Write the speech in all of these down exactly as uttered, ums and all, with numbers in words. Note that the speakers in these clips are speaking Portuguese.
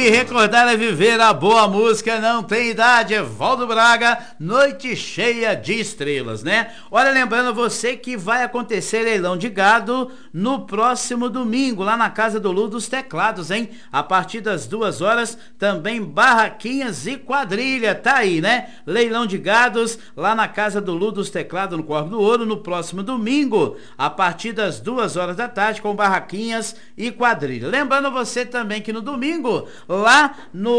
aí, recordar é viver, a boa música não tem idade. Evaldo Braga, Noite Cheia de Estrelas, né? Olha, lembrando você que vai acontecer leilão de gado no próximo domingo, lá na Casa do Lu dos Teclados, hein? A partir das duas horas, também barraquinhas e quadrilha, tá aí, né? Leilão de gados lá na Casa do Lu dos Teclados, no Corvo do Ouro, no próximo domingo, a partir das duas horas da tarde, com barraquinhas e quadrilha. Lembrando você também que no domingo, lá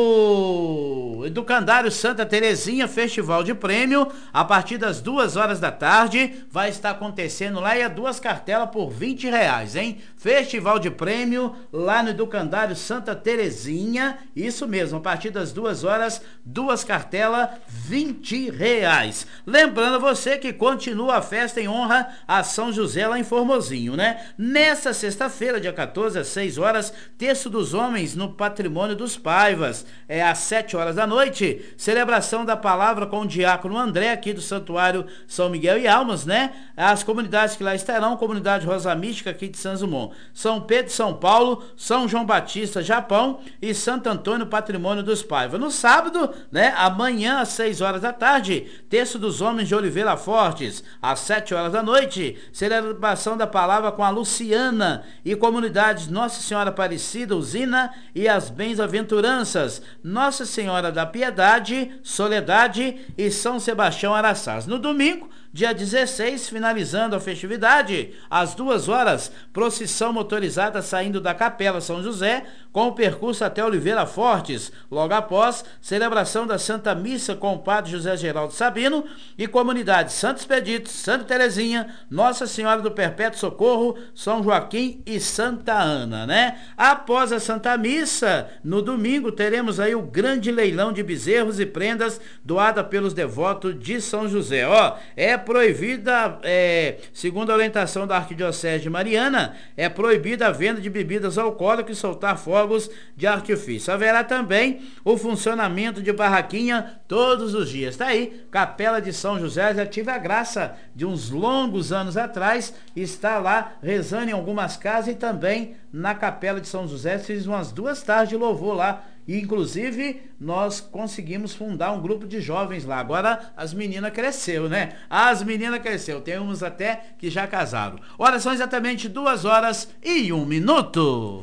no Educandário Santa Terezinha, Festival de Prêmio, a partir das duas horas da tarde, vai estar acontecendo lá, e é duas cartelas por vinte reais, hein? Festival de Prêmio lá no Educandário Santa Terezinha, isso mesmo, a partir das duas horas, duas cartelas, vinte reais. Lembrando você que continua a festa em honra a São José lá em Formosinho, né? Nessa sexta-feira, dia quatorze, às seis horas, Terço dos Homens no Patrimônio dos Paivas, é às sete horas da noite, celebração da palavra com o diácono André, aqui do Santuário São Miguel e Almas, né? As comunidades que lá estarão: comunidade Rosa Mística aqui de Santos Dumont, São Pedro, São Paulo, São João Batista, Japão, e Santo Antônio, Patrimônio dos Paivas. No sábado, né? Amanhã, às seis horas da tarde, Terço dos Homens de Oliveira Fortes, às sete horas da noite, celebração da palavra com a Luciana e comunidades Nossa Senhora Aparecida, Usina e as Bens-Aventuranças, Nossa Senhora da Piedade, Soledade e São Sebastião Araçás. No domingo, dia dezesseis, finalizando a festividade, às duas horas, procissão motorizada saindo da Capela São José, com o percurso até Oliveira Fortes. Logo após, celebração da Santa Missa com o Padre José Geraldo Sabino e comunidades Santo Expedito, Santa Terezinha, Nossa Senhora do Perpétuo Socorro, São Joaquim e Santa Ana, né? Após a Santa Missa, no domingo, teremos aí o grande leilão de bezerros e prendas doada pelos devotos de São José. Ó, é proibida, é, segundo a orientação da Arquidiocese de Mariana, é proibida a venda de bebidas alcoólicas e soltar fogos de artifício. Haverá também o funcionamento de barraquinha todos os dias. Tá aí, Capela de São José, já tive a graça de uns longos anos atrás estar lá rezando em algumas casas, e também na Capela de São José fiz umas duas tardes de louvor lá. E, inclusive, nós conseguimos fundar um grupo de jovens lá. Agora as meninas cresceu, né? As meninas cresceu. Tem uns até que já casaram. Ora, são exatamente duas horas e um minuto.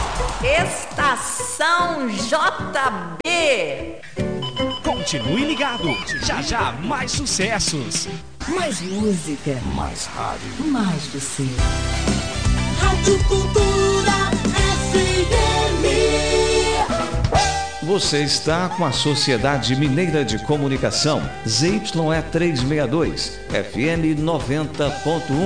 Estação J B. Continue ligado. Já já mais sucessos. Mais música. Mais rádio. Mais você. Rádio Cultura F M. Você está com a Sociedade Mineira de Comunicação, Z Y E trezentos e sessenta e dois, F M noventa ponto um.